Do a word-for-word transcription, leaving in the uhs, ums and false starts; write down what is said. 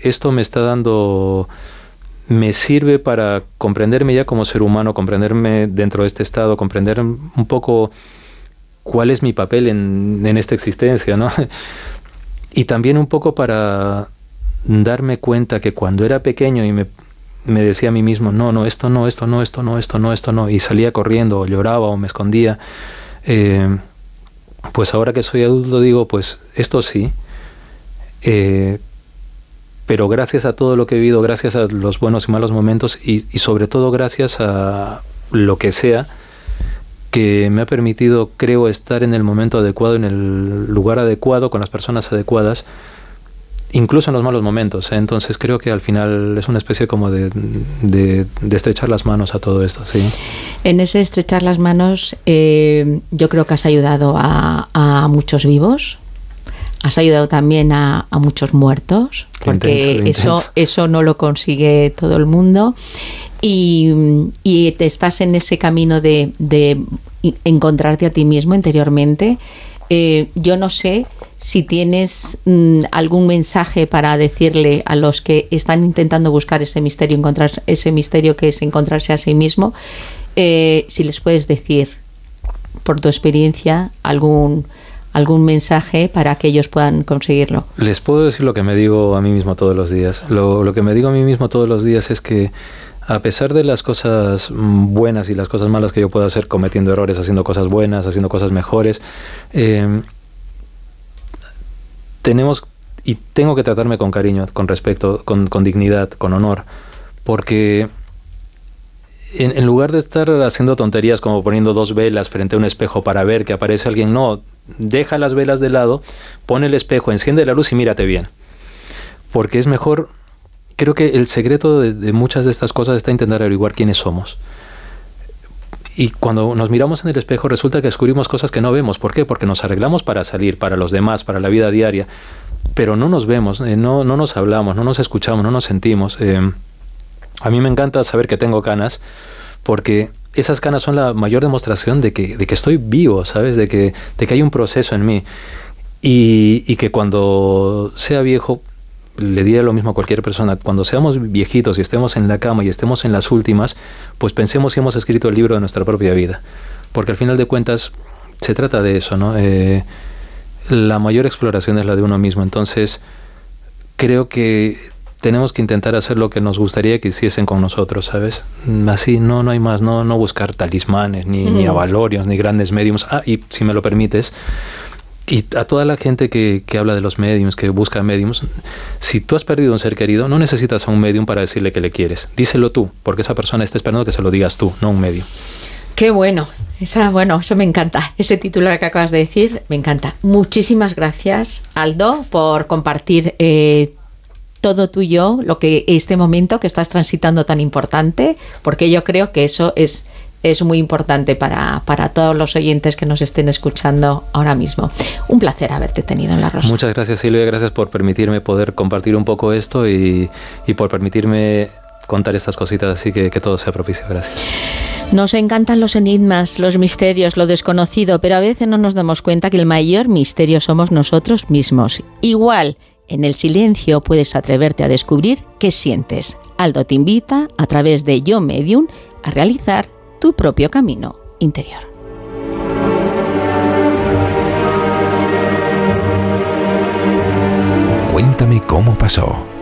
esto me está dando, me sirve para comprenderme ya como ser humano, comprenderme dentro de este estado, comprender un poco cuál es mi papel en, en esta existencia, ¿no? Y también un poco para darme cuenta que cuando era pequeño y me, me decía a mí mismo, no, no, esto no, esto no, esto no, esto no, esto no, y salía corriendo, o lloraba, o me escondía, eh, pues ahora que soy adulto digo, pues esto sí, eh, pero gracias a todo lo que he vivido, gracias a los buenos y malos momentos, y, y sobre todo gracias a lo que sea, que me ha permitido, creo, estar en el momento adecuado, en el lugar adecuado, con las personas adecuadas, incluso en los malos momentos, ¿eh? Entonces creo que al final es una especie como de, de, de estrechar las manos a todo esto, ¿sí? En ese estrechar las manos, eh, yo creo que has ayudado a, a muchos vivos, has ayudado también a, a muchos muertos, porque intento, eso, intento. eso no lo consigue todo el mundo. Y, y te estás en ese camino de, de encontrarte a ti mismo interiormente. Eh, yo no sé si tienes mm, algún mensaje para decirle a los que están intentando buscar ese misterio, encontrar ese misterio que es encontrarse a sí mismo, eh, si les puedes decir, por tu experiencia, algún, algún mensaje para que ellos puedan conseguirlo. Les puedo decir lo que me digo a mí mismo todos los días. Lo, lo que me digo a mí mismo todos los días es que a pesar de las cosas buenas y las cosas malas que yo puedo hacer, cometiendo errores, haciendo cosas buenas, haciendo cosas mejores, eh, tenemos y tengo que tratarme con cariño, con respeto, con, con dignidad, con honor, porque en, en lugar de estar haciendo tonterías como poniendo dos velas frente a un espejo para ver que aparece alguien, no, deja las velas de lado, pone el espejo, enciende la luz y mírate bien, porque es mejor. Creo que el secreto de, de muchas de estas cosas está intentar averiguar quiénes somos. Y cuando nos miramos en el espejo resulta que descubrimos cosas que no vemos. ¿Por qué? Porque nos arreglamos para salir, para los demás, para la vida diaria. Pero no nos vemos, eh, no, no nos hablamos, no nos escuchamos, no nos sentimos. Eh, a mí me encanta saber que tengo canas, porque esas canas son la mayor demostración de que, de que estoy vivo, ¿sabes? De que, de que hay un proceso en mí. Y, y que cuando sea viejo, le diré lo mismo a cualquier persona, cuando seamos viejitos y estemos en la cama y estemos en las últimas, pues pensemos si hemos escrito el libro de nuestra propia vida, porque al final de cuentas se trata de eso, ¿no? Eh, la mayor exploración es la de uno mismo, entonces creo que tenemos que intentar hacer lo que nos gustaría que hiciesen con nosotros, ¿sabes? Así, no, no hay más, no, no buscar talismanes, ni, ni avalorios, ni grandes médiums. Ah, y si me lo permites, y a toda la gente que, que habla de los mediums, que busca mediums, si tú has perdido un ser querido, no necesitas a un medium para decirle que le quieres. Díselo tú, porque esa persona está esperando que se lo digas tú, no un medium. Qué bueno. Esa, bueno, eso me encanta. Ese titular que acabas de decir, me encanta. Muchísimas gracias, Aldo, por compartir eh, todo tú y yo, lo que este momento que estás transitando tan importante, porque yo creo que eso es... es muy importante para, para todos los oyentes que nos estén escuchando ahora mismo. Un placer haberte tenido en La Rosa. Muchas gracias, Silvia, gracias por permitirme poder compartir un poco esto y, y por permitirme contar estas cositas, así que que todo sea propicio. Gracias. Nos encantan los enigmas, los misterios, lo desconocido, pero a veces no nos damos cuenta que el mayor misterio somos nosotros mismos. Igual, en el silencio puedes atreverte a descubrir qué sientes. Aldo te invita, a través de Yo Medium, a realizar tu propio camino interior. Cuéntame cómo pasó.